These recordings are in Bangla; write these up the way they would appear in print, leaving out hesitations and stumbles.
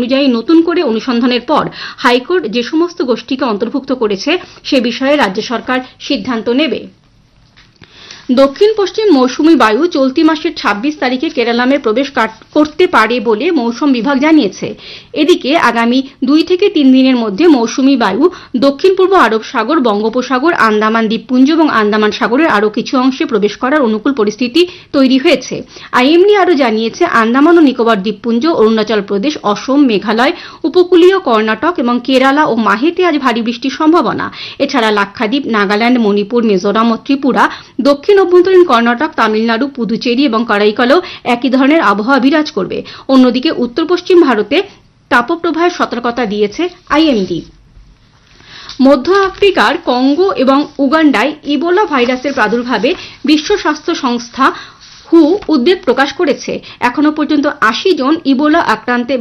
অনুযায়ী নতুন করে অনুসন্ধানের পর হাইকোর্ট যে সমস্ত গোষ্ঠীকে অন্তর্ভুক্ত করেছে সে বিষয়ে রাজ্য সরকার সিদ্ধান্ত নেবে। দক্ষিণ পশ্চিম মৌসুমী বায়ু চলতি মাসের ২৬ তারিখে কেরালামে প্রবেশ করতে পারে বলে মৌসুম বিভাগ জানিয়েছে। এদিকে আগামী ২ থেকে ৩ দিনের মধ্যে মৌসুমী বায়ু দক্ষিণ পূর্ব আরব সাগর, বঙ্গোপসাগর, আন্দামান দ্বীপপুঞ্জ এবং আন্দামান সাগরের আরও কিছু অংশে প্রবেশ করার অনুকূল পরিস্থিতি তৈরি হয়েছে। আইএমডি আরও জানিয়েছে, আন্দামান ও নিকোবর দ্বীপপুঞ্জ, অরুণাচল প্রদেশ, অসম, মেঘালয়, উপকূলীয় কর্ণাটক এবং কেরালা ও মাহেতে আজ ভারী বৃষ্টির সম্ভাবনা। এছাড়া লাক্ষাদ্বীপ, নাগাল্যান্ড, মণিপুর, মিজোরাম ও ত্রিপুরা, দক্ষিণ অভ্যন্তরীণ কর্ণাটক, তামিলনাড়ু, পুদুচেরি এবং কারাইকালেও একই ধরনের আবহাওয়া বিরাজ করবে। অন্যদিকে উত্তর পশ্চিম ভারতে তাপপ্রবাহের সতর্কতা দিয়েছে আইএমডি। মধ্য আফ্রিকার কঙ্গো এবং উগান্ডায় ইবোলা ভাইরাসের প্রাদুর্ভাবে বিশ্ব স্বাস্থ্য সংস্থা উদ্বেগ প্রকাশ করেছে। এখনো পর্যন্ত ৮০ জনের ইবোলা আক্রান্তে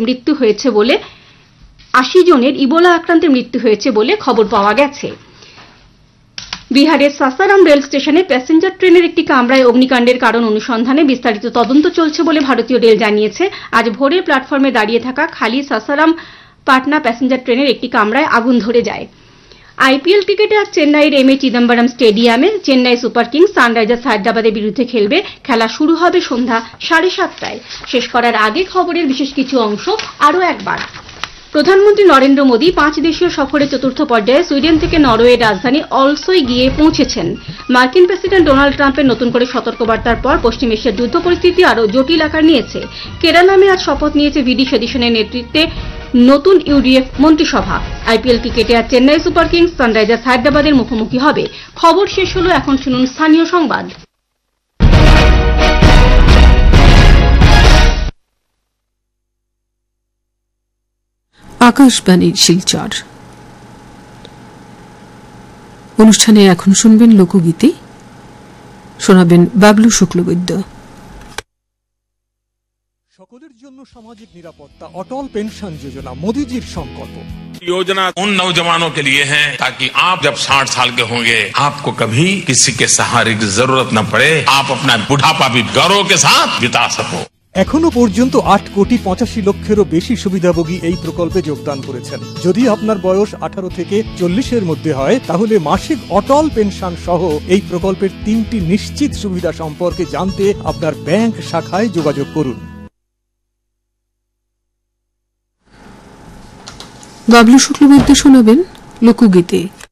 মৃত্যু হয়েছে বলে খবর পাওয়া গেছে। বিহারের সাসারাম রেল স্টেশনে প্যাসেঞ্জার ট্রেনের একটি কামরায় অগ্নিকাণ্ডের কারণ অনুসন্ধানে বিস্তারিত তদন্ত চলছে বলে ভারতীয় রেল জানিয়েছে। আজ ভোরে প্ল্যাটফর্মে দাঁড়িয়ে থাকা খালি সাসারাম পাটনা প্যাসেঞ্জার ট্রেনের একটি কামরায় আগুন ধরে যায়। আইপিএল ক্রিকেটে আজ চেন্নাইয়ের এম এ চিদম্বরম স্টেডিয়ামে চেন্নাই সুপার কিংস সানরাইজার্স হায়দ্রাবাদের বিরুদ্ধে খেলবে। খেলা শুরু হবে সন্ধ্যা 7:30টায়। শেষ করার আগে খবরের বিশেষ কিছু অংশ আরও একবার। প্রধানমন্ত্রী নরেন্দ্র মোদী 5 দেশীয় সফরে চতুর্থ পর্যায়ে সুইডেন থেকে নরওয়ের রাজধানী অলসোয় গিয়ে পৌঁছেছেন। মার্কিন প্রেসিডেন্ট ডোনাল্ড ট্রাম্পের নতুন করে সতর্কবার্তার পর পশ্চিম এশিয়ার যুদ্ধ পরিস্থিতি আরও জটিল আকার নিয়েছে। কেরালামে আজ শপথ নিয়েছে ভিডি সতীশনের নেতৃত্বে নতুন ইউডিএফ মন্ত্রিসভা। আইপিএল ক্রিকেটে আজ চেন্নাই সুপার কিংস সানরাইজার্স হায়দ্রাবাদের মুখোমুখি হবে। খবর শেষ হলো, এখন শুনুন স্থানীয় সংবাদ। আকাশবাণীর শিলচর অনুষ্ঠানে এখন শুনবেন লোকগীতি, শোনাবেন বাবলু শুক্লবৈদ্য। সকলের জন্য সামাজিক নিরাপত্তা, অটল পেনশন যোজনা মোদীজির সংকল্প। योजना उन नौजवानों के लिए है ताकि आप जब 60 साल के होंगे आपको कभी किसी के सहारे की जरूरत न पड़े, आप अपना बुढ़ापा भी गौरव के साथ बिता सको। এখনো পর্যন্ত 8,85,00,000-এরও বেশি সুবিধাভোগী এই প্রকল্পে যোগদান করেছেন। যদি আপনার বয়স 18 থেকে 40-এর মধ্যে হয় তাহলে মাসিক অটল পেনশন সহ এই প্রকল্পের 3টি নিশ্চিত সুবিধা সম্পর্কে জানতে আপনার ব্যাংক শাখায় যোগাযোগ করুন। বাবলু শুক্লবৈদ্য শোনাবেন লোকগীতি।